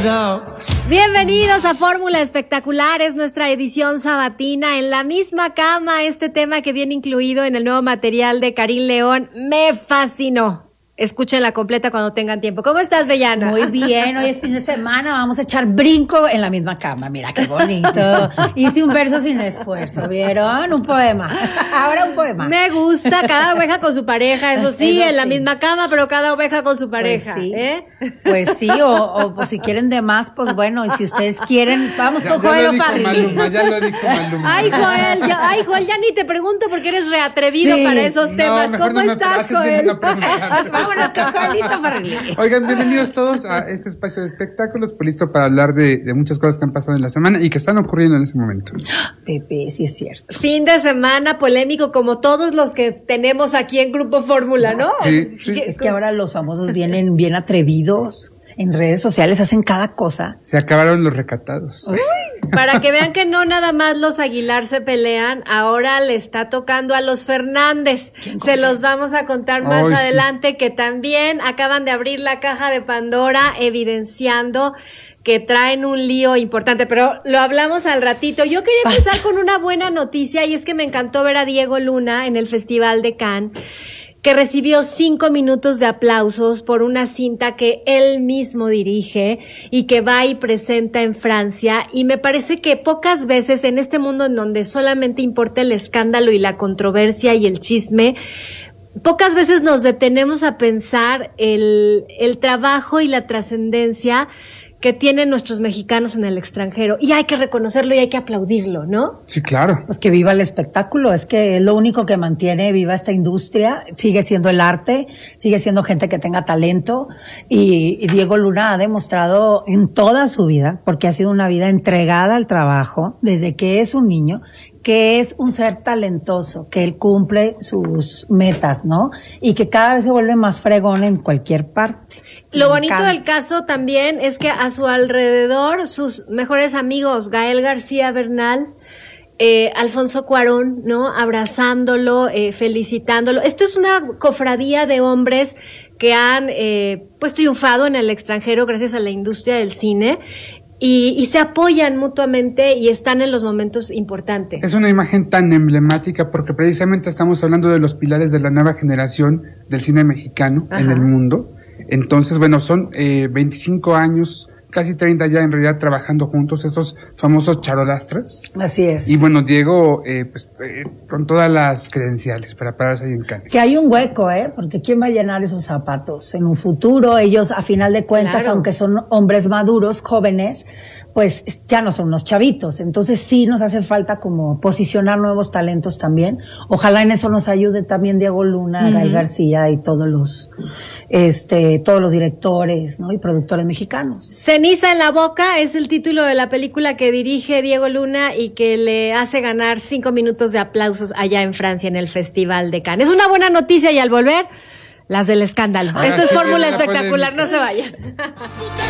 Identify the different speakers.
Speaker 1: Bienvenidos a Fórmula Espectacular, es nuestra edición sabatina en la misma cama. Este tema que viene incluido en el nuevo material de Karim León me fascinó. Escúchenla completa cuando tengan tiempo. ¿Cómo estás, Bellana?
Speaker 2: Muy bien, hoy es fin de semana, vamos a echar brinco en la misma cama. Mira qué bonito. Hice un verso sin esfuerzo, ¿vieron? Un poema. Ahora un poema.
Speaker 1: Me gusta, cada oveja con su pareja, eso sí, en la misma cama, pero cada oveja con su pareja.
Speaker 2: Pues sí,
Speaker 1: ¿eh?
Speaker 2: pues sí, o si quieren de más, pues bueno, y si ustedes quieren, vamos con Joel o Farri.
Speaker 3: Ya lo dijo Maluma.
Speaker 1: Ay, Joel, ya ni te pregunto porque eres reatrevido para esos temas. ¿Cómo estás, Joel?
Speaker 2: Vámonos con Joelito Farri.
Speaker 3: Oigan, bienvenidos todos a este espacio de espectáculos, pues listo para hablar de muchas cosas que han pasado en la semana y que están ocurriendo en ese momento.
Speaker 2: Pepe, sí es cierto.
Speaker 1: Fin de semana polémico como todos los que tenemos aquí en Grupo Fórmula, ¿no?
Speaker 3: Sí.
Speaker 2: Es que ahora los famosos vienen bien atrevidos. En redes sociales hacen cada cosa.
Speaker 3: Se acabaron los recatados.
Speaker 1: Uy, para que vean que no nada más los Aguilar se pelean, ahora le está tocando a los Fernández. Se los vamos a contar más adelante, que también acaban de abrir la caja de Pandora, evidenciando que traen un lío importante, pero lo hablamos al ratito. Yo quería empezar con una buena noticia, y es que me encantó ver a Diego Luna en el Festival de Cannes, que recibió 5 minutos de aplausos por una cinta que él mismo dirige y que va y presenta en Francia. Y me parece que pocas veces en este mundo en donde solamente importa el escándalo y la controversia y el chisme, pocas veces nos detenemos a pensar el trabajo y la trascendencia que tienen nuestros mexicanos en el extranjero. Y hay que reconocerlo y hay que aplaudirlo, ¿no?
Speaker 3: Sí, claro.
Speaker 2: Pues que viva el espectáculo, es que es lo único que mantiene viva esta industria, sigue siendo el arte, sigue siendo gente que tenga talento, y Diego Luna ha demostrado en toda su vida, porque ha sido una vida entregada al trabajo, desde que es un niño, que es un ser talentoso, que él cumple sus metas, ¿no? Y que cada vez se vuelve más fregón en cualquier parte.
Speaker 1: Lo bonito del caso también es que a su alrededor, sus mejores amigos, Gael García Bernal, Alfonso Cuarón, ¿no? Abrazándolo, felicitándolo. Esto es una cofradía de hombres que han, pues triunfado en el extranjero gracias a la industria del cine. Y se apoyan mutuamente y están en los momentos importantes.
Speaker 3: Es una imagen tan emblemática porque precisamente estamos hablando de los pilares de la nueva generación del cine mexicano en el mundo. Entonces, bueno, son 25 años, casi 30 ya en realidad trabajando juntos, estos famosos charolastras.
Speaker 2: Así es.
Speaker 3: Y bueno, Diego, con todas las credenciales para pararse ahí en Cannes.
Speaker 2: Que hay un hueco, porque ¿quién va a llenar esos zapatos? En un futuro, ellos, a final de cuentas, claro, aunque son hombres maduros, jóvenes, pues ya no son unos chavitos. Entonces sí nos hace falta como posicionar nuevos talentos también. Ojalá en eso nos ayude también Diego Luna, Gael García y todos los directores, ¿no? Y productores mexicanos.
Speaker 1: Ceniza en la boca es el título de la película que dirige Diego Luna y que le hace ganar 5 minutos de aplausos allá en Francia en el Festival de Cannes. Es una buena noticia, y al volver, las del escándalo. Esto es Fórmula Espectacular, no se vayan.